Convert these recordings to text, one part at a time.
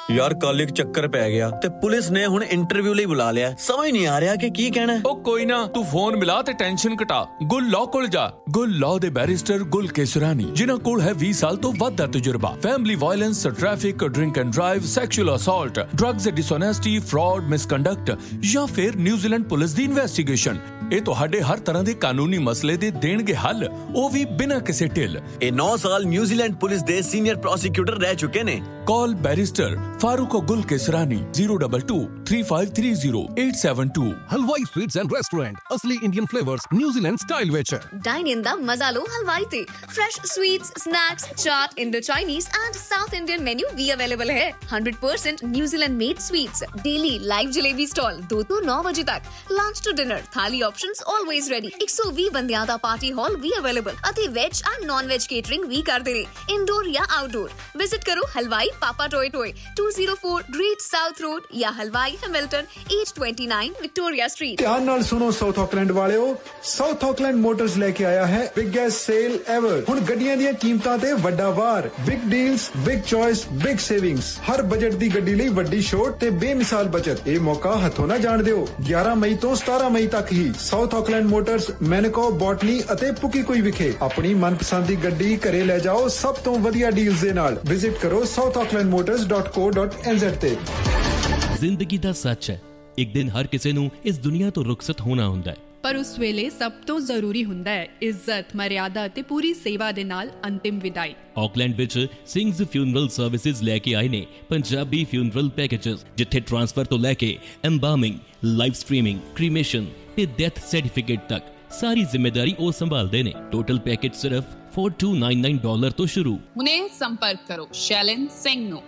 यार कल एक चक्कर पै गया ते पुलिस ने हुण इंटरव्यू ਲਈ बुला लिया। समझ नहीं आ रहा कि की कहना है। ओ कोई ना, तू फोन मिला ते टेंशन घटा। गुल लॉ कोल जा। गुल लॉ दे बैरिस्टर गुल केसरानी, जिन्हां कोल है 20 साल तो वध दा तजुर्बा। Family violence, traffic, drink and drive, sexual assault, drugs dishonesty, fraud, misconduct या फिर न्यूजीलैंड पुलिस दी इन्वेस्टिगेशन। ਇਹ ਤੁਹਾਡੇ ਹਰ ਤਰ੍ਹਾਂ ਦੇ ਕਾਨੂੰਨੀ ਮਸਲੇ ਦੇ ਦੇਣਗੇ ਹੱਲ, ਉਹ ਵੀ ਬਿਨਾਂ ਕਿਸੇ ਢਿੱਲ। ਇਹ 9 ਸਾਲ ਨਿਊਜ਼ੀਲੈਂਡ ਪੁਲਿਸ ਦੇ ਸੀਨੀਅਰ ਪ੍ਰੋਸੀਕਿਊਟਰ ਰਹਿ ਚੁੱਕੇ ਨੇ। ਕਾਲ ਬੈਰਿਸਟਰ ਫਾਰੂਕ ਗੁਲ केसरानी 022-3530-872। ਹਲਵਾਈ ਸਵੀਟਸ ਐਂਡ ਰੈਸਟੋਰੈਂਟ, ਅਸਲੀ ਇੰਡੀਅਨ ਫਲੇਵਰਸ ਨਿਊਜ਼ੀਲੈਂਡ ਸਟਾਈਲ ਵਿੱਚ। ਡਾਈਨ ਇਨ ਦਾ ਮਜ਼ਾ ਲੋ ਹਲਵਾਈ ਤੇ। Fresh sweets, snacks, chaat, Indo Chinese and south Indian menu भी अवेलेबल है। 100% New Zealand made sweets, daily live jalebi stall 2 ਤੋਂ 9 ਵਜੇ ਤੱਕ। लंच टू डिनर थाली ऑप्शंस ऑलवेज रेडी। 120 ਬੰਦਿਆਂ ਦਾ ਪਾਰਟੀ ਹਾਲ ਵੀ ਅਵੇਲੇਬਲ ਅਤੇ veg and non veg catering ਵੀ ਕਰਦੇ ਨੇ, ਇਨਡੋਰ ਜਾਂ ਆਊਟਡੋਰ। ਵਿਜ਼ਿਟ ਕਰੋ ਹਲਵਾਈ ਪਾਪਾ ਟੋਏ ਟੋਏ 204 ਗ੍ਰੇਟ ਸਾਊਥ ਰੋਡ ਜਾਂ ਹਲਵਾਈ ਹੈਮਿਲਟਨ 829 ਵਿਕਟੋਰੀਆ ਸਟਰੀਟ। ਧਿਆਨ ਨਾਲ ਸੁਣੋ ਸਾਊਥ ਆਕਲੈਂਡ ਵਾਲਿਓ, ਸਾਊਥ ਆਕਲੈਂਡ ਮੋਟਰਸ ਲੈ ਕੇ ਆਇਆ ਹੈ ਬਿਗੇਸਟ ਸੇਲ ਐਵਰ। ਹੁਣ ਗੱਡੀਆਂ ਦੀਆਂ ਕੀਮਤਾਂ ਤੇ ਵੱਡਾ ਵਾਰ, big deals, big choice, big savings. ਹਰ ਬਜਟ ਦੀ ਗੱਡੀ ਲਈ ਵੱਡੀ ਛੋਟ ਤੇ ਬੇਮਿਸਾਲ ਬਚਤ। ਇਹ ਮੌਕਾ ਹੱਥੋਂ ਨਾ ਜਾਣ ਦਿਓ। 11 ਮਈ ਤੋਂ 17 ਮਈ ਤੱਕ ਹੀ ਸਾਊਥ ਆਕਲੈਂਡ ਮੋਟਰਸ, ਮੈਨਕੋ, ਬੋਟਨੀ ਅਤੇ ਪੁਕੀਕੋਈ ਵਿਖੇ ਆਪਣੀ ਮਨਪਸੰਦ ਦੀ ਗੱਡੀ ਘਰੇ ਲੈ ਜਾਓ ਸਭ ਤੋਂ ਵਧੀਆ ਡੀਲਸ ਦੇ ਨਾਲ। ਵਿਜ਼ਿਟ ਕਰੋ southaucklandmotors.co.nz ਤੇ। ਜ਼ਿੰਦਗੀ ਦਾ ਸੱਚ ਹੈ, ਇੱਕ ਦਿਨ ਹਰ ਕਿਸੇ ਨੂੰ ਇਸ ਦੁਨੀਆ ਤੋਂ ਰੁਖਸਤ ਹੋਣਾ ਹੁੰਦਾ ਹੈ, ਪਰ ਉਸ ਵੇਲੇ ਸਭ ਤੋਂ ਜ਼ਰੂਰੀ ਹੁੰਦਾ ਹੈ ਇੱਜ਼ਤ, ਮਰਿਆਦਾ ਅਤੇ ਪੂਰੀ ਸੇਵਾ ਦੇ ਨਾਲ ਅੰਤਿਮ ਵਿਦਾਈ। ਆਕਲੈਂਡ ਵਿੱਚ ਸਿੰਘਜ਼ ਫਿਊਨਰਲ ਸਰਵਿਸਿਜ਼ ਲੈ ਕੇ ਆਏ ਨੇ ਪੰਜਾਬੀ ਫਿਊਨਰਲ ਪੈਕੇजेस, ਜਿੱਥੇ ਟ੍ਰਾਂਸਫਰ ਤੋਂ ਲੈ ਕੇ ਐਮਬਾਰਮਿੰਗ, ਲਾਈਵ ਸਟ੍ਰੀਮਿੰਗ, ਕ੍ਰੀਮੇਸ਼ਨ ਤੇ ਡੈਥ ਸਰਟੀਫਿਕੇਟ ਤੱਕ ਸਾਰੀ ਜ਼ਿੰਮੇਦਾਰੀ ਉਹ ਸੰਭਾਲਦੇ ਨੇ। ਟੋਟਲ ਪੈਕੇਜ ਸਿਰਫ $4299 ਤੋਂ ਸ਼ੁਰੂ। ਹੁਣੇ ਸੰਪਰਕ ਕਰੋ ਸ਼ੈਲਨ ਸਿੰਘ ਨੂੰ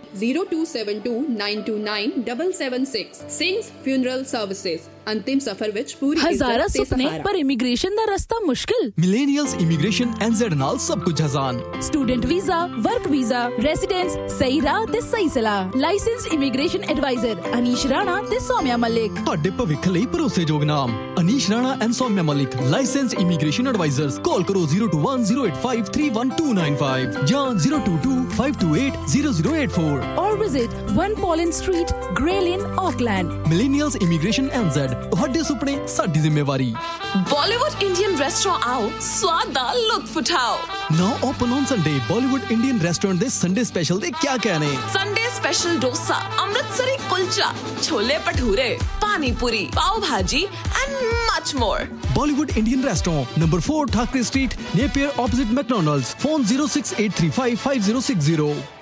0272929776। ਸਿੰਘਜ਼ ਫਿਊਨਰਲ ਸਰਵਿਸਿਜ਼। ਅੰਤਿਮ ਸਫ਼ਰ ਵਿੱਚ ਪੂਰੀ ਹਜ਼ਾਰਾਂ ਸੁਪਨੇ ਪਰ ਇਮੀਗ੍ਰੇਸ਼ਨ ਦਾ ਰਸਤਾ ਮੁਸ਼ਕਿਲ। ਮਿਲੇਨੀਅਲਸ ਇਮੀਗ੍ਰੇਸ਼ਨ NZ ਨਾਲ ਸਭ ਕੁਝ ਆਸਾਨ। Student visa, work visa, residence, ਸਹੀ ਰਾਹ ਤੇ ਸਹੀ ਸਲਾਹ। Licensed immigration advisor Anish Rana ਤੇ ਸੌਮਿਆ ਮਲਿਕ। ਤੁਹਾਡੇ ਭਵਿੱਖ ਲਈ ਭਰੋਸੇਯੋਗ ਨਾਮ Anish Rana and Saumya Malik, licensed immigration advisers. ਕਾਲ ਕਰੋ 021-085-31295 ਜਾਂ 022-528-0084 or visit 1 Pauline Street, Grey Lane, Auckland. ਮਿਲੇਨੀਅਲਸ immigration NZ, ਤੁਹਾਡੇ ਸੁਪਨੇ ਸਾਡੀ ਜ਼ਿੰਮੇਵਾਰੀ। ਬਾਲੀਵੁੱਡ ਇੰਡੀਅਨ ਰੈਸਟੋਰੈਂਟ ਆਓ, ਸਵਾਦ ਦਾ ਲੁਤਫ ਉਠਾਓ। Now open on Sunday, Bollywood Indian restaurant ਦੇ ਸੰਡੇ ਸਪੈਸ਼ਲ ਦੇ ਕਿਆ ਕਹਿਣੇ। ਸੰਡੇ ਸਪੈਸ਼ਲ ਡੋਸਾ, ਅੰਮ੍ਰਿਤਸਰੀ ਕੁਲਚਾ, ਛੋਲੇ ਭਟੂਰੇ, ਪਾਣੀ ਪੂਰੀ, ਪਾਓ ਭਾਜੀ and much more. Bollywood Indian Restaurant, number 4 Thakre Street, Napier opposite McDonald's. Phone 068355060.